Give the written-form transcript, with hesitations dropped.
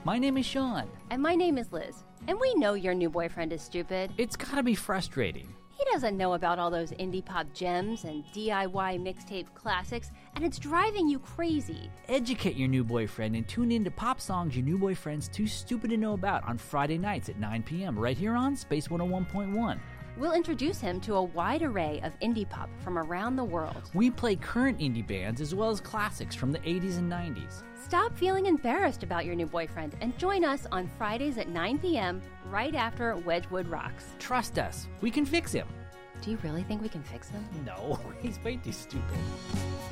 My name is Sean. And my name is Liz. And we know your new boyfriend is stupid. It's gotta be frustrating. He doesn't know about all those indie pop gems and DIY mixtape classics, and it's driving you crazy. Educate your new boyfriend and tune in to pop songs your new boyfriend's too stupid to know about on Friday nights at 9 p.m. right here on Space 101.1. We'll introduce him to a wide array of indie pop from around the world. We play current indie bands as well as classics from the 80s and 90s. Stop feeling embarrassed about your new boyfriend and join us on Fridays at 9 p.m. right after Wedgwood Rocks. Trust us, we can fix him. Do you really think we can fix him? No, he's way too stupid.